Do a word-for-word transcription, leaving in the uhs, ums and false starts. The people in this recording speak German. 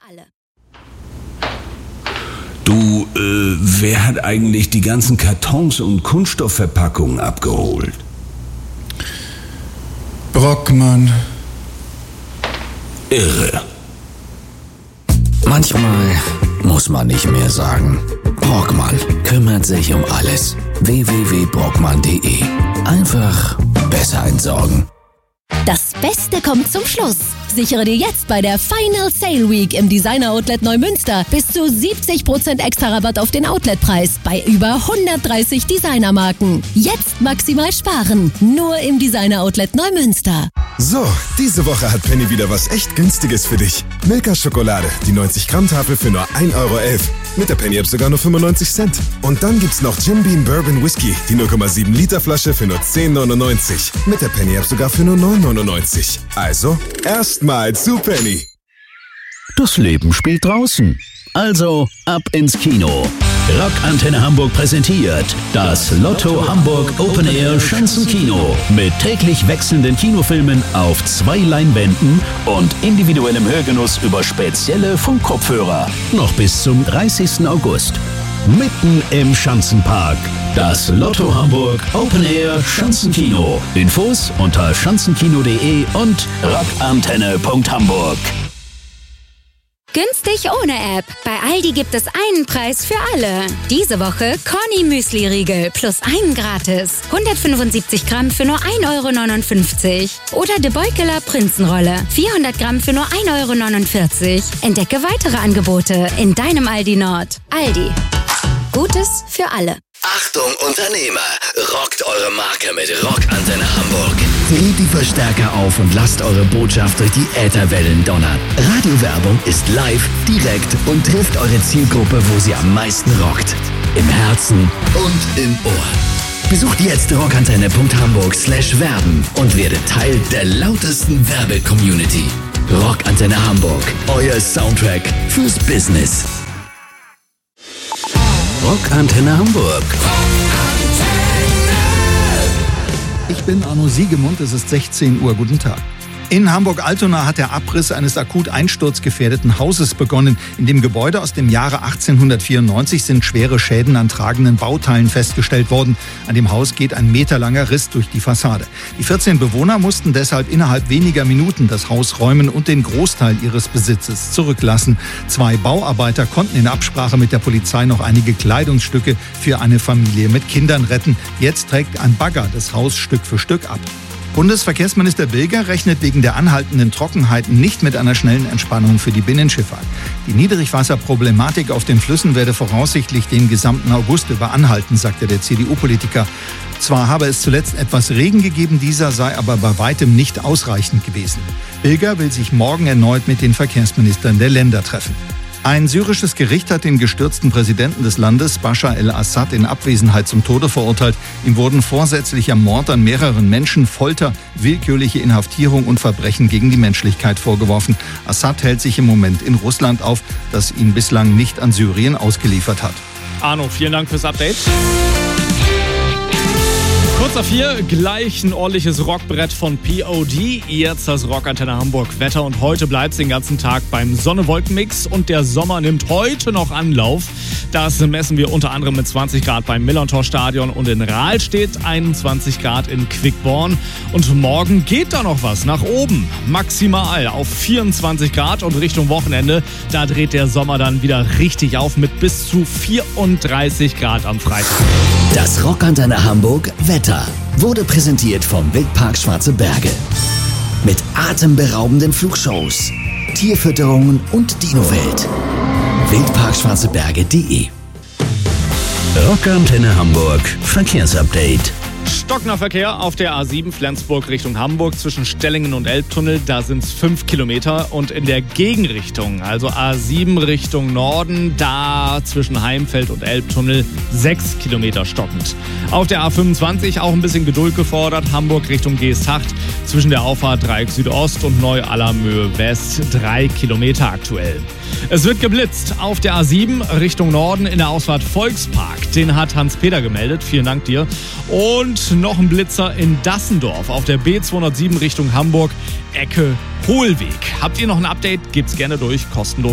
alle. Du, äh, wer hat eigentlich die ganzen Kartons und Kunststoffverpackungen abgeholt? Brockmann. Irre. Manchmal muss man nicht mehr sagen. Brockmann kümmert sich um alles. w w w punkt brockmann punkt de. Einfach besser entsorgen. Das Beste kommt zum Schluss. Sichere dir jetzt bei der Final Sale Week im Designer Outlet Neumünster bis zu siebzig Prozent extra Rabatt auf den Outletpreis bei über hundertdreißig Designermarken. Jetzt maximal sparen. Nur im Designer Outlet Neumünster. So, diese Woche hat Penny wieder was echt Günstiges für dich. Milka Schokolade, die neunzig Gramm Tafel für nur ein Euro elf. Mit der Penny App sogar nur fünfundneunzig Cent. Und dann gibt's noch Jim Beam Bourbon Whisky, die null Komma sieben Liter Flasche für nur zehn neunundneunzig. Mit der Penny App sogar für nur neun neunundneunzig. Also, erstmal zu Penny. Das Leben spielt draußen. Also ab ins Kino. Rockantenne Hamburg präsentiert das Lotto Hamburg Open Air Schanzenkino mit täglich wechselnden Kinofilmen auf zwei Leinwänden und individuellem Hörgenuss über spezielle Funkkopfhörer. Noch bis zum dreißigsten August. Mitten im Schanzenpark. Das Lotto Hamburg Open Air Schanzenkino. Infos unter schanzenkino punkt de und rockantenne punkt hamburg. Günstig ohne App. Bei Aldi gibt es einen Preis für alle. Diese Woche Corny Müsli-Riegel plus einen gratis. hundertfünfundsiebzig Gramm für nur ein Euro neunundfünfzig. Oder De Beukeler Prinzenrolle. vierhundert Gramm für nur ein Euro neunundvierzig. Entdecke weitere Angebote in deinem Aldi Nord. Aldi. Gutes für alle. Achtung Unternehmer, rockt eure Marke mit Rockantenne Hamburg. Dreht die Verstärker auf und lasst eure Botschaft durch die Ätherwellen donnern. Radiowerbung ist live, direkt und trifft eure Zielgruppe, wo sie am meisten rockt. Im Herzen und im Ohr. Besucht jetzt rockantenne punkt hamburg slash werben und werdet Teil der lautesten Werbe-Community. Rockantenne Hamburg, euer Soundtrack fürs Business. Rockantenne Hamburg. Ich bin Arno Siegemund, es ist sechzehn Uhr. Guten Tag. In Hamburg-Altona hat der Abriss eines akut einsturzgefährdeten Hauses begonnen. In dem Gebäude aus dem Jahre achtzehnhundertvierundneunzig sind schwere Schäden an tragenden Bauteilen festgestellt worden. An dem Haus geht ein meterlanger Riss durch die Fassade. Die vierzehn Bewohner mussten deshalb innerhalb weniger Minuten das Haus räumen und den Großteil ihres Besitzes zurücklassen. Zwei Bauarbeiter konnten in Absprache mit der Polizei noch einige Kleidungsstücke für eine Familie mit Kindern retten. Jetzt trägt ein Bagger das Haus Stück für Stück ab. Bundesverkehrsminister Bilger rechnet wegen der anhaltenden Trockenheiten nicht mit einer schnellen Entspannung für die Binnenschifffahrt. Die Niedrigwasserproblematik auf den Flüssen werde voraussichtlich den gesamten August über anhalten, sagte der C D U-Politiker. Zwar habe es zuletzt etwas Regen gegeben, dieser sei aber bei weitem nicht ausreichend gewesen. Bilger will sich morgen erneut mit den Verkehrsministern der Länder treffen. Ein syrisches Gericht hat den gestürzten Präsidenten des Landes, Bashar el-Assad, in Abwesenheit zum Tode verurteilt. Ihm wurden vorsätzlicher Mord an mehreren Menschen, Folter, willkürliche Inhaftierung und Verbrechen gegen die Menschlichkeit vorgeworfen. Assad hält sich im Moment in Russland auf, das ihn bislang nicht an Syrien ausgeliefert hat. Arno, vielen Dank fürs Update. Kurz nach vier, gleich ein ordentliches Rockbrett von P O D. Jetzt das Rockantenne Hamburg Wetter und heute bleibt es den ganzen Tag beim Sonne-Wolken-Mix und der Sommer nimmt heute noch Anlauf. Das messen wir unter anderem mit zwanzig Grad beim Millantor-Stadion und in Rahlstedt, einundzwanzig Grad in Quickborn. Und morgen geht da noch was nach oben, maximal auf vierundzwanzig Grad und Richtung Wochenende, da dreht der Sommer dann wieder richtig auf mit bis zu vierunddreißig Grad am Freitag. Das Rockantenne Hamburg Wetter wurde präsentiert vom Wildpark Schwarze Berge. Mit atemberaubenden Flugshows, Tierfütterungen und Dinowelt. wildpark schwarze berge punkt de. Rockantenne Hamburg Verkehrsupdate. Stockender Verkehr auf der A sieben Flensburg Richtung Hamburg zwischen Stellingen und Elbtunnel, da sind es fünf Kilometer und in der Gegenrichtung, also A sieben Richtung Norden, da zwischen Heimfeld und Elbtunnel sechs Kilometer stockend. Auf der A fünfundzwanzig auch ein bisschen Geduld gefordert, Hamburg Richtung Geesthacht zwischen der Auffahrt Dreieck Südost und Neu-Allermöhe West drei Kilometer aktuell. Es wird geblitzt auf der A sieben Richtung Norden in der Ausfahrt Volkspark. Den hat Hans-Peter gemeldet. Vielen Dank dir. Und noch ein Blitzer in Dassendorf auf der B zweihundertsieben Richtung Hamburg, Ecke Hohlweg. Habt ihr noch ein Update? Gebt's gerne durch, kostenlos.